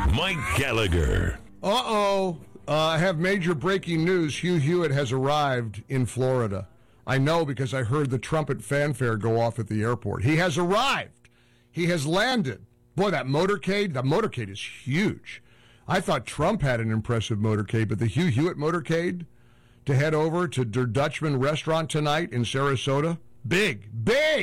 Mike Gallagher. I have major breaking news. Hugh Hewitt has arrived in Florida. I know because I heard the trumpet fanfare go off at the airport. He has arrived. He has landed. Boy, that motorcade is huge. I thought Trump had an impressive motorcade, but the Hugh Hewitt motorcade to head over to Der Dutchman restaurant tonight in Sarasota, big.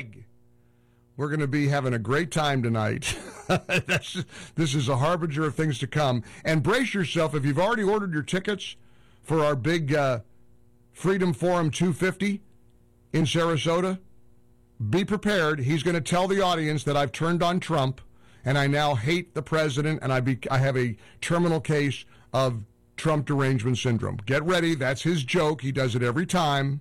We're going to be having a great time tonight. This is a harbinger of things to come. And brace yourself, if you've already ordered your tickets for our big Freedom Forum 250 in Sarasota, be prepared. He's going to tell the audience that I've turned on Trump and I now hate the president and I have a terminal case of Trump derangement syndrome. Get ready. That's his joke. He does it every time.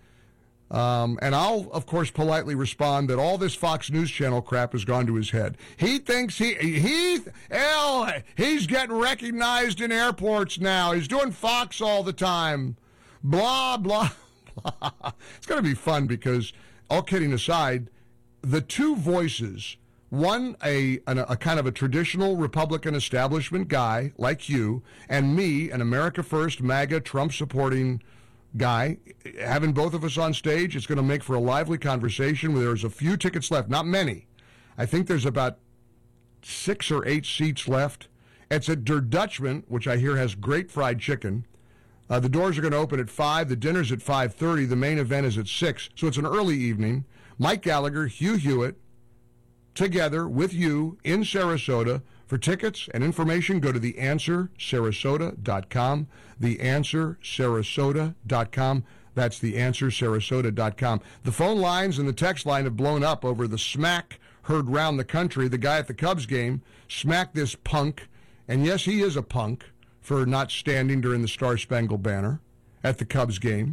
And I'll, of course, politely respond that all this Fox News Channel crap has gone to his head. He thinks he's getting recognized in airports now. He's doing Fox all the time. Blah, blah, blah. It's going to be fun because, all kidding aside, the two voices, one, a kind of a traditional Republican establishment guy like you, and me, an America First, MAGA, Trump-supporting guy, having both of us on stage, it's going to make for a lively conversation. There's a few tickets left, not many. I think there's about 6 or 8 seats left. It's at Der Dutchman, which I hear has great fried chicken. The doors are going to open at 5. The dinner's at 5:30. The main event is at 6. So it's an early evening. Mike Gallagher, Hugh Hewitt, together with you in Sarasota. For tickets and information, go to theanswersarasota.com, theanswersarasota.com. That's theanswersarasota.com. The phone lines and the text line have blown up over the smack heard round the country. The guy at the Cubs game smacked this punk, and yes, he is a punk for not standing during the Star-Spangled Banner at the Cubs game.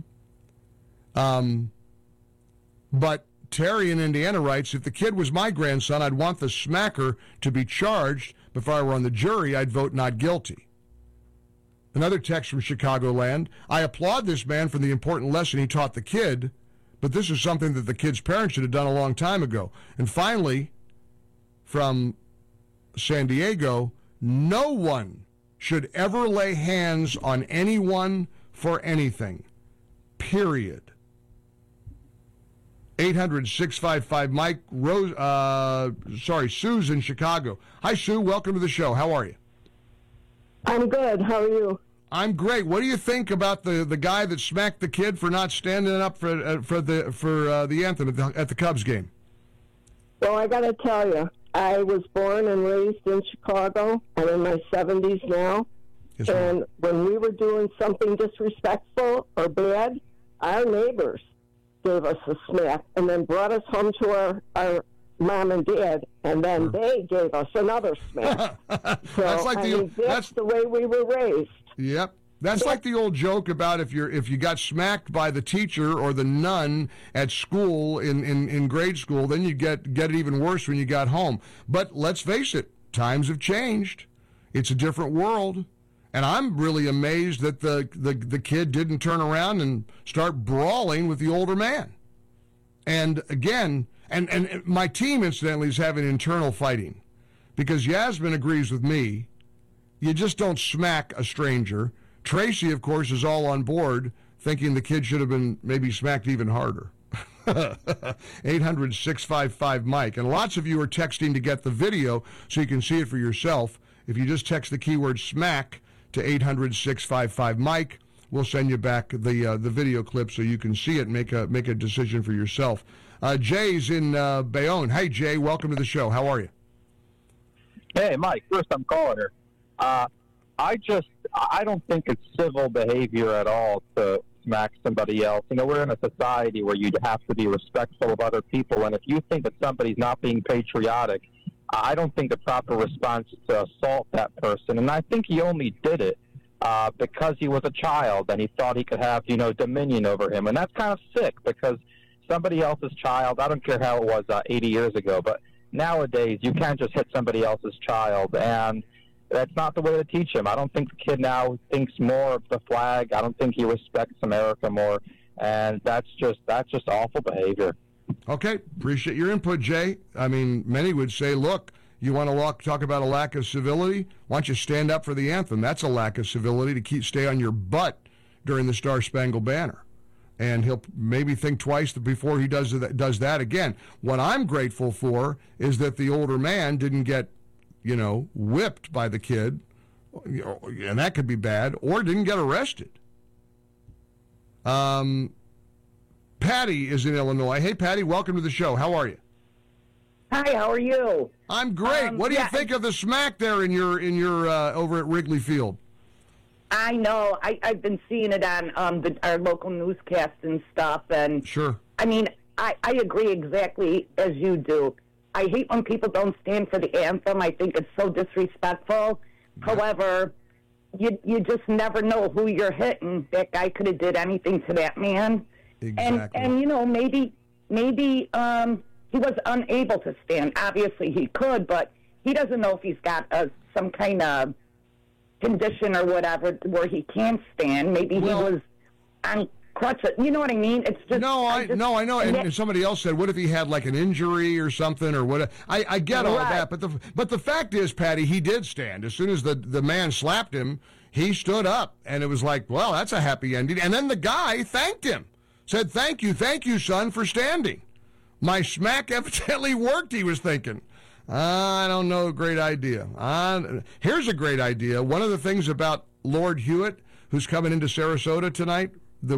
But Terry in Indiana writes, if the kid was my grandson, I'd want the smacker to be charged. If I were on the jury, I'd vote not guilty. Another text from Chicagoland. I applaud this man for the important lesson he taught the kid, but this is something that the kid's parents should have done a long time ago. And finally, from San Diego, no one should ever lay hands on anyone for anything. Period. 800-655-Mike. Sue's in Chicago. Hi, Sue. Welcome to the show. How are you? I'm good. How are you? I'm great. What do you think about the guy that smacked the kid for not standing up for the anthem at the Cubs game? Well, I got to tell you, I was born and raised in Chicago. I'm in my 70s now. Yes, and when we were doing something disrespectful or bad, our neighbors gave us a smack and then brought us home to our mom and dad, and then they gave us another smack. So that's the way we were raised. Yep. That's like the old joke about if you got smacked by the teacher or the nun at school in grade school, then you get it even worse when you got home. But let's face it, times have changed. It's a different world. And I'm really amazed that the kid didn't turn around and start brawling with the older man. And again, and my team, incidentally, is having internal fighting. Because Yasmin agrees with me. You just don't smack a stranger. Tracy, of course, is all on board, thinking the kid should have been maybe smacked even harder. 800-655-Mike. And lots of you are texting to get the video so you can see it for yourself. If you just text the keyword smack to 800-655-Mike, we'll send you back the video clip so you can see it and make a decision for yourself. Jay's in Bayonne. Hey, Jay, welcome to the show. How are you? Hey, Mike. First, I'm calling her. I don't think it's civil behavior at all to smack somebody else. You know, we're in a society where you have to be respectful of other people, and if you think that somebody's not being patriotic, I don't think the proper response is to assault that person. And I think he only did it because he was a child and he thought he could have, dominion over him. And that's kind of sick because somebody else's child, I don't care how it was 80 years ago, but nowadays you can't just hit somebody else's child. And that's not the way to teach him. I don't think the kid now thinks more of the flag. I don't think he respects America more. And that's just awful behavior. Okay, appreciate your input, Jay. I mean, many would say, look, You want to talk about a lack of civility? Why don't you stand up for the anthem? That's a lack of civility, to stay on your butt during the Star-Spangled Banner. And he'll maybe think twice before he does that again. What I'm grateful for is that the older man didn't get, whipped by the kid, and that could be bad, or didn't get arrested. Patty is in Illinois. Hey, Patty, welcome to the show. How are you? Hi, how are you? I'm great. What do you think of the smack there in your over at Wrigley Field? I know. I've been seeing it on our local newscast and stuff. And sure. I mean, I agree exactly as you do. I hate when people don't stand for the anthem. I think it's so disrespectful. Yeah. However, you just never know who you're hitting. That guy could have did anything to that man. Exactly. And maybe he was unable to stand. Obviously, he could, but he doesn't know if he's got some kind of condition or whatever where he can't stand. Maybe he was on crutches. You know what I mean? It's just I know. And somebody else said, what if he had like an injury or something or what? I get all of that, but the fact is, Patty, he did stand. As soon as the man slapped him, he stood up, and it was like, well, that's a happy ending. And then the guy thanked him, said, thank you, son, for standing. My smack evidently worked, he was thinking. I don't know, great idea. Here's a great idea. One of the things about Lord Hewitt, who's coming into Sarasota tonight,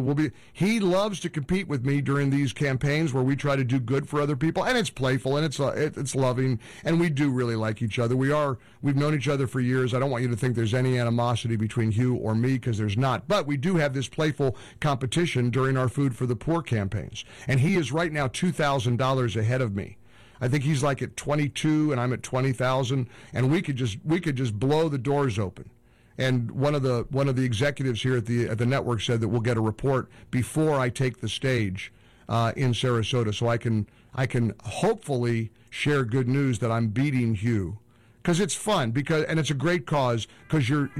he loves to compete with me during these campaigns where we try to do good for other people, and it's playful and it's loving, and we do really like each other. We've known each other for years. I don't want you to think there's any animosity between Hugh or me, because there's not. But we do have this playful competition during our Food for the Poor campaigns, and he is right now $2,000 ahead of me. I think he's like at 22 and I'm at 20,000, and we could just blow the doors open. And one of the executives here at the network said that we'll get a report before I take the stage in Sarasota, so I can hopefully share good news that I'm beating Hugh, because it's fun, and it's a great cause, because you're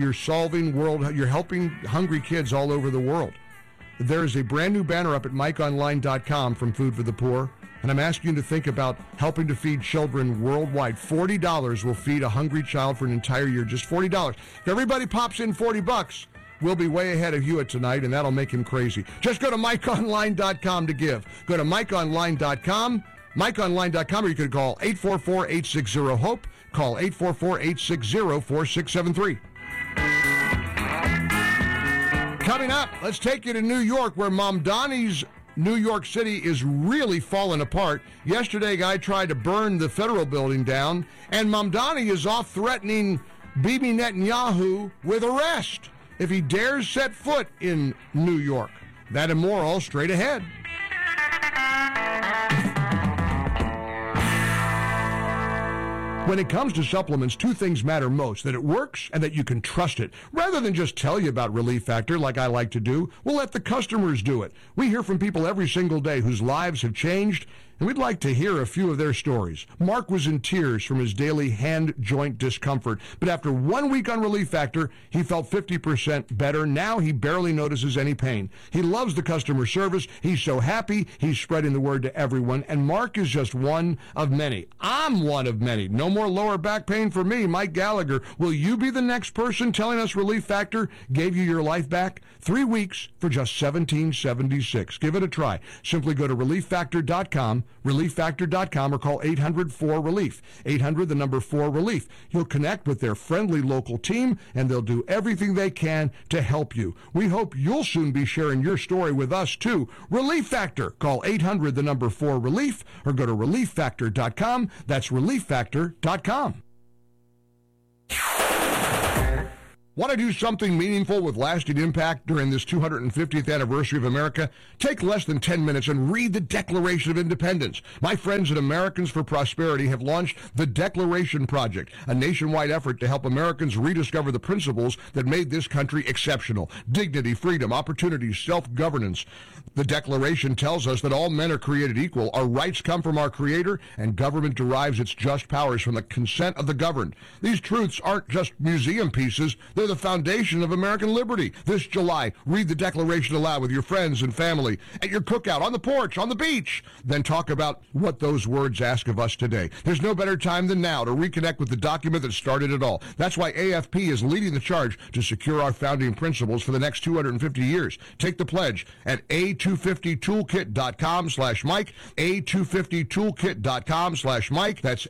helping hungry kids all over the world. There's a brand new banner up at MikeOnline.com from Food for the Poor. And I'm asking you to think about helping to feed children worldwide. $40 will feed a hungry child for an entire year. Just $40. If everybody pops in $40, we'll be way ahead of Hewitt tonight, and that'll make him crazy. Just go to MikeOnline.com to give. Go to MikeOnline.com, MikeOnline.com, or you could call 844-860-HOPE. Call 844-860-4673. Coming up, let's take you to New York, where Mom Donnie's New York City is really falling apart. Yesterday, a guy tried to burn the federal building down, and Mamdani is off threatening Bibi Netanyahu with arrest if he dares set foot in New York. That and more, all straight ahead. When it comes to supplements, two things matter most: that it works and that you can trust it. Rather than just tell you about Relief Factor like I like to do, we'll let the customers do it. We hear from people every single day whose lives have changed, and we'd like to hear a few of their stories. Mark was in tears from his daily hand joint discomfort, but after 1 week on Relief Factor, he felt 50% better. Now he barely notices any pain. He loves the customer service. He's so happy. He's spreading the word to everyone, and Mark is just one of many. I'm one of many. No more lower back pain for me, Mike Gallagher. Will you be the next person telling us Relief Factor gave you your life back? 3 weeks for just $17.76. Give it a try. Simply go to ReliefFactor.com, ReliefFactor.com, or call 800-4RELIEF. 800, the number 4-RELIEF. You'll connect with their friendly local team, and they'll do everything they can to help you. We hope you'll soon be sharing your story with us, too. Relief Factor. Call 800, the number 4-RELIEF, or go to ReliefFactor.com. That's ReliefFactor.com. Want to do something meaningful with lasting impact during this 250th anniversary of America? Take less than 10 minutes and read the Declaration of Independence. My friends at Americans for Prosperity have launched the Declaration Project, a nationwide effort to help Americans rediscover the principles that made this country exceptional: dignity, freedom, opportunity, self-governance. The Declaration tells us that all men are created equal, our rights come from our Creator, and government derives its just powers from the consent of the governed. These truths aren't just museum pieces, they're the foundation of American liberty. This July, read the Declaration aloud with your friends and family, at your cookout, on the porch, on the beach. Then talk about what those words ask of us today. There's no better time than now to reconnect with the document that started it all. That's why AFP is leading the charge to secure our founding principles for the next 250 years. Take the pledge at a250toolkit.com/Mike, a250toolkit.com/Mike. That's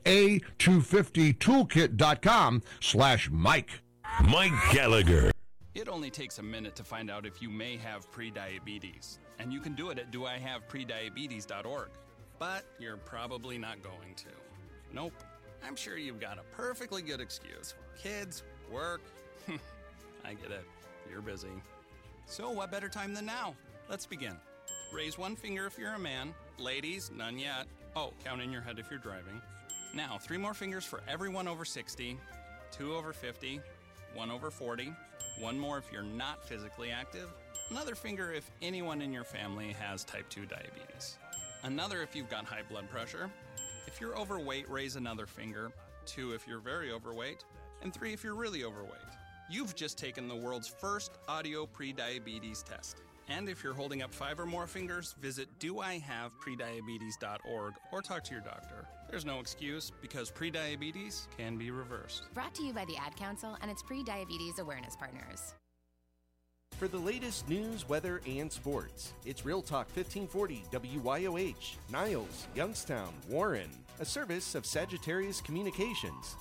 a250toolkit.com/Mike. Mike Gallagher. It only takes a minute to find out if you may have prediabetes, and you can do it at doihaveprediabetes.org. But you're probably not going to. Nope. I'm sure you've got a perfectly good excuse. Kids, work. I get it. You're busy. So what better time than now? Let's begin. Raise one finger if you're a man. Ladies, none yet. Oh, count in your head if you're driving. Now, 3 more fingers for everyone over 60, 2 over 50, 1 over 40, 1 more if you're not physically active, another finger if anyone in your family has type 2 diabetes, another if you've got high blood pressure. If you're overweight, raise another finger, 2 if you're very overweight, and 3 if you're really overweight. You've just taken the world's first audio prediabetes test. And if you're holding up 5 or more fingers, visit doihaveprediabetes.org or talk to your doctor. There's no excuse because prediabetes can be reversed. Brought to you by the Ad Council and its pre-diabetes awareness partners. For the latest news, weather, and sports, it's Real Talk 1540 WYOH, Niles, Youngstown, Warren, a service of Sagittarius Communications.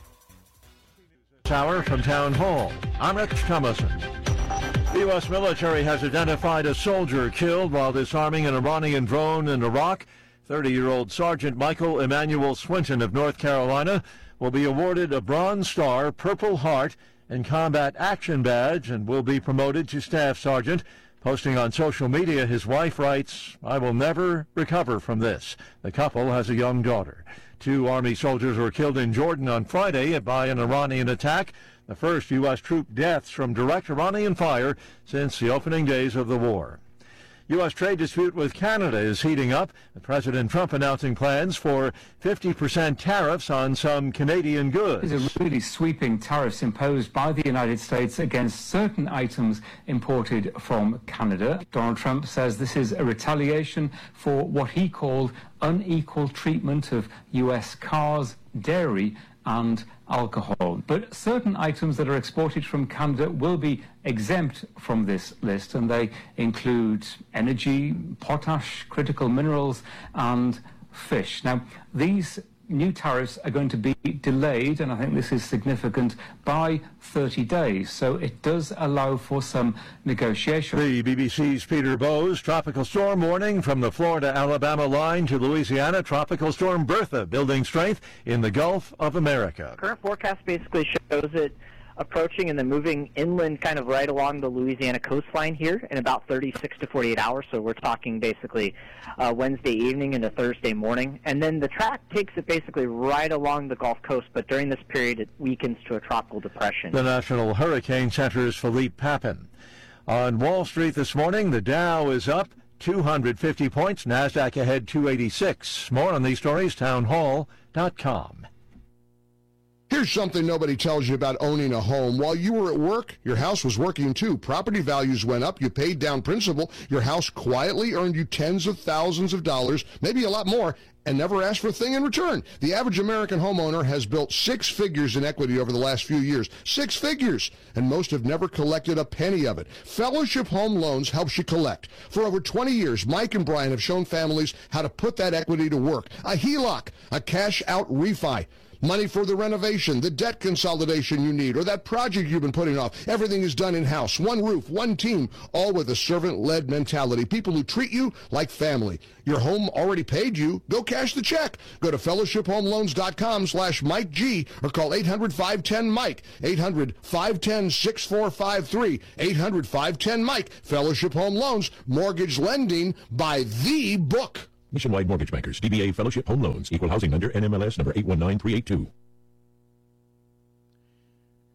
Hour from Town Hall. I'm Rich Thomason. The U.S. military has identified a soldier killed while disarming an Iranian drone in Iraq. 30-year-old Sergeant Michael Emmanuel Swinton of North Carolina will be awarded a Bronze Star, Purple Heart, and Combat Action Badge and will be promoted to Staff Sergeant. Posting on social media, his wife writes, "I will never recover from this." The couple has a young daughter. 2 Army soldiers were killed in Jordan on Friday by an Iranian attack, the first U.S. troop deaths from direct Iranian fire since the opening days of the war. U.S. trade dispute with Canada is heating up, with President Trump announcing plans for 50% tariffs on some Canadian goods. These are really sweeping tariffs imposed by the United States against certain items imported from Canada. Donald Trump says this is a retaliation for what he called unequal treatment of U.S. cars, dairy, and alcohol. But certain items that are exported from Canada will be exempt from this list, and they include energy, potash, critical minerals, and fish. Now, these new tariffs are going to be delayed, and I think this is significant, by 30 days. So it does allow for some negotiation. The BBC's Peter Bowes. Tropical storm warning from the Florida-Alabama line to Louisiana. Tropical storm Bertha building strength in the Gulf of America. Current forecast basically shows it approaching and then moving inland kind of right along the Louisiana coastline here in about 36 to 48 hours. So we're talking basically Wednesday evening into Thursday morning. And then the track takes it basically right along the Gulf Coast, but during this period it weakens to a tropical depression. The National Hurricane Center's Philippe Papin. On Wall Street this morning, the Dow is up 250 points, NASDAQ ahead 286. More on these stories, townhall.com. Here's something nobody tells you about owning a home. While you were at work, your house was working too. Property values went up. You paid down principal. Your house quietly earned you tens of thousands of dollars, maybe a lot more, and never asked for a thing in return. The average American homeowner has built 6 figures in equity over the last few years. 6 figures! And most have never collected a penny of it. Fellowship Home Loans helps you collect. For over 20 years, Mike and Brian have shown families how to put that equity to work. A HELOC, a cash-out refi. Money for the renovation, the debt consolidation you need, or that project you've been putting off. Everything is done in-house. One roof, one team, all with a servant-led mentality. People who treat you like family. Your home already paid you. Go cash the check. Go to fellowshiphomeloans.com/Mike G or call 800-510-MIKE. 800-510-6453. 800-510-MIKE. Fellowship Home Loans. Mortgage lending by the book. Nationwide Mortgage Bankers, DBA Fellowship Home Loans, Equal Housing Lender, NMLS number 819382.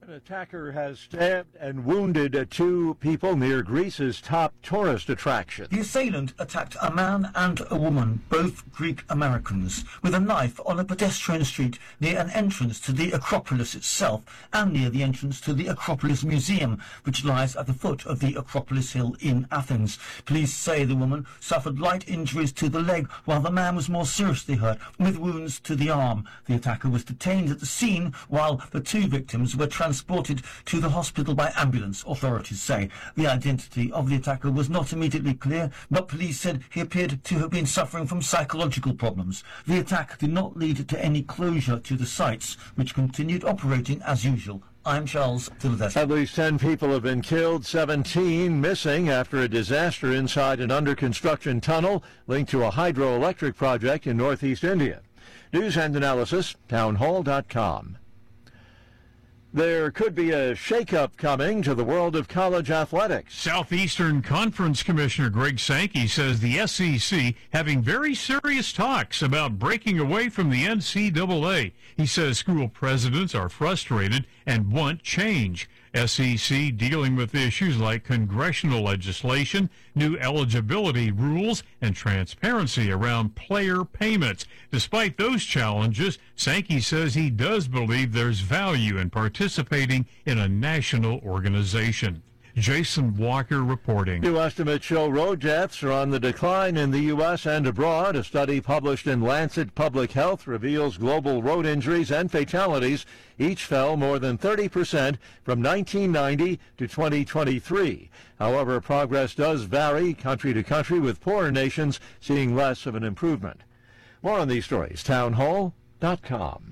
An attacker has stabbed and wounded 2 people near Greece's top tourist attraction. The assailant attacked a man and a woman, both Greek Americans, with a knife on a pedestrian street near an entrance to the Acropolis itself and near the entrance to the Acropolis Museum, which lies at the foot of the Acropolis Hill in Athens. Police say the woman suffered light injuries to the leg, while the man was more seriously hurt, with wounds to the arm. The attacker was detained at the scene, while the 2 victims were transported to the hospital by ambulance, authorities say. The identity of the attacker was not immediately clear, but police said he appeared to have been suffering from psychological problems. The attack did not lead to any closure to the sites, which continued operating as usual. I'm Charles Philadelphia. At least 10 people have been killed, 17 missing after a disaster inside an under-construction tunnel linked to a hydroelectric project in northeast India. News and analysis, townhall.com. There could be a shakeup coming to the world of college athletics. Southeastern Conference Commissioner Greg Sankey says the SEC having very serious talks about breaking away from the NCAA. He says school presidents are frustrated and want change. SEC dealing with issues like congressional legislation, new eligibility rules, and transparency around player payments. Despite those challenges, Sankey says he does believe there's value in participating in a national organization. Jason Walker reporting. New estimates show road deaths are on the decline in the U.S. and abroad. A study published in Lancet Public Health reveals global road injuries and fatalities each fell more than 30% from 1990 to 2023. However, progress does vary country to country, with poorer nations seeing less of an improvement. More on these stories, townhall.com.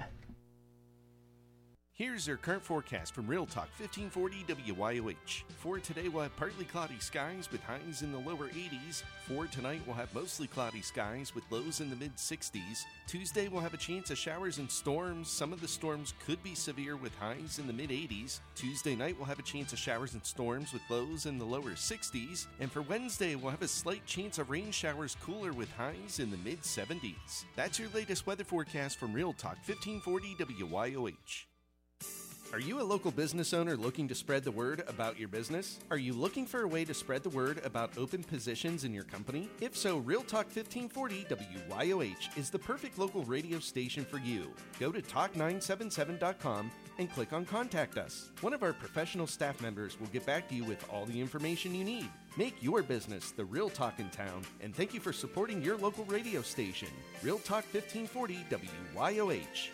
Here's your current forecast from Real Talk 1540 WYOH. For today, we'll have partly cloudy skies with highs in the lower 80s. For tonight, we'll have mostly cloudy skies with lows in the mid-60s. Tuesday, we'll have a chance of showers and storms. Some of the storms could be severe with highs in the mid-80s. Tuesday night, we'll have a chance of showers and storms with lows in the lower 60s. And for Wednesday, we'll have a slight chance of rain showers, cooler with highs in the mid-70s. That's your latest weather forecast from Real Talk 1540 WYOH. Are you a local business owner looking to spread the word about your business? Are you looking for a way to spread the word about open positions in your company? If so, Real Talk 1540 WYOH is the perfect local radio station for you. Go to talk977.com and click on Contact Us. One of our professional staff members will get back to you with all the information you need. Make your business the Real Talk in town, and thank you for supporting your local radio station. Real Talk 1540 WYOH.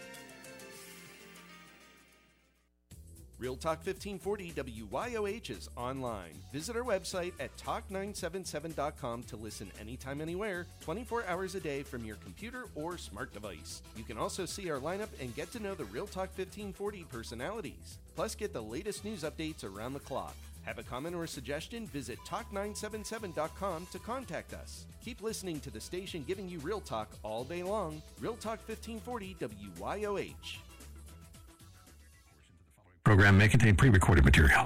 Real Talk 1540 WYOH is online. Visit our website at talk977.com to listen anytime, anywhere, 24 hours a day from your computer or smart device. You can also see our lineup and get to know the Real Talk 1540 personalities. Plus, get the latest news updates around the clock. Have a comment or a suggestion? Visit talk977.com to contact us. Keep listening to the station giving you Real Talk all day long. Real Talk 1540 WYOH. Program may contain pre-recorded material.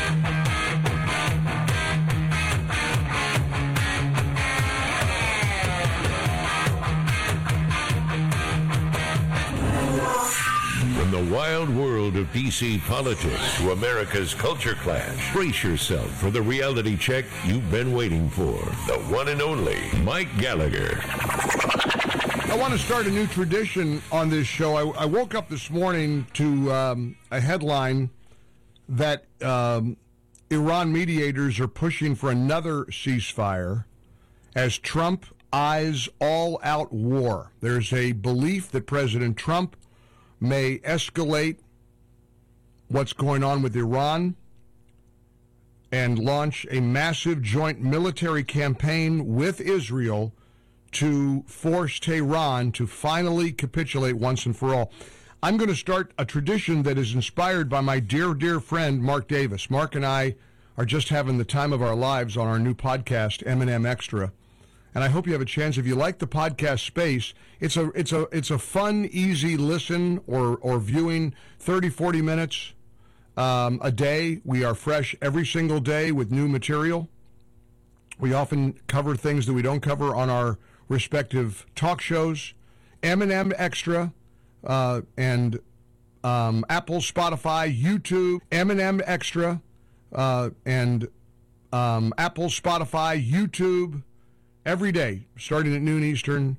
From the wild world of D.C. politics to America's culture clash, brace yourself for the reality check you've been waiting for. The one and only Mike Gallagher. I want to start a new tradition on this show. I woke up this morning to a headline that Iran mediators are pushing for another ceasefire as Trump eyes all-out war. There's a belief that President Trump may escalate what's going on with Iran and launch a massive joint military campaign with Israel to force Tehran to finally capitulate once and for all. I'm going to start a tradition that is inspired by my dear, dear friend, Mark Davis. Mark and I are just having the time of our lives on our new podcast, M&M Extra. And I hope you have a chance. If you like the podcast space, it's a fun, easy listen or viewing, 30, 40 minutes a day. We are fresh every single day with new material. We often cover things that we don't cover on our respective talk shows. M&M Extra, and Apple, Spotify, YouTube, M&M Extra, and Apple, Spotify, YouTube, every day, starting at noon Eastern,